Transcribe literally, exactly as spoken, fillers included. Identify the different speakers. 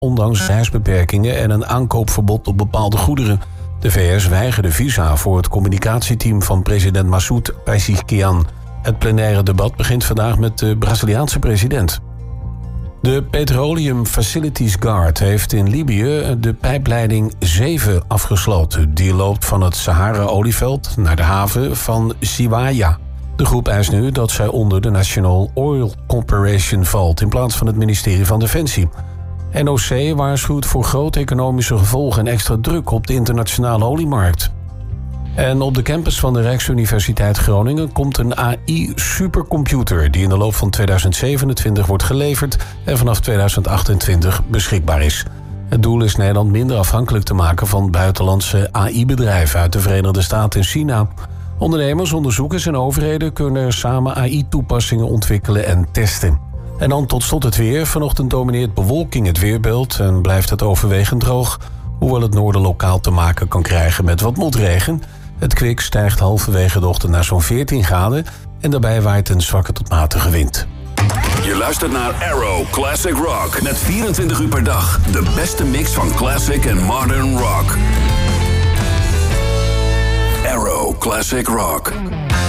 Speaker 1: ondanks reisbeperkingen en een aankoopverbod op bepaalde goederen. De V S weigerde visa voor het communicatieteam van president Massoud Pezeshkian. Het plenaire debat begint vandaag met de Braziliaanse president. De Petroleum Facilities Guard heeft in Libië de pijpleiding zeven afgesloten. Die loopt van het Sahara-olieveld naar de haven van Siwaya. De groep eist nu dat zij onder de National Oil Corporation valt in plaats van het ministerie van Defensie. N O C waarschuwt voor grote economische gevolgen en extra druk op de internationale oliemarkt. En op de campus van de Rijksuniversiteit Groningen komt een A I-supercomputer die in de loop van tweeduizend zevenentwintig wordt geleverd en vanaf tweeduizend achtentwintig beschikbaar is. Het doel is Nederland minder afhankelijk te maken van buitenlandse A I-bedrijven uit de Verenigde Staten en China. Ondernemers, onderzoekers en overheden kunnen samen A I-toepassingen ontwikkelen en testen. En dan tot slot het weer. Vanochtend domineert bewolking het weerbeeld en blijft het overwegend droog, hoewel het noorden lokaal te maken kan krijgen met wat motregen. Het kwik stijgt halverwege de ochtend naar zo'n veertien graden en daarbij waait een zwakke tot matige wind.
Speaker 2: Je luistert naar Arrow Classic Rock met vierentwintig uur per dag de beste mix van classic en modern rock. Arrow Classic Rock.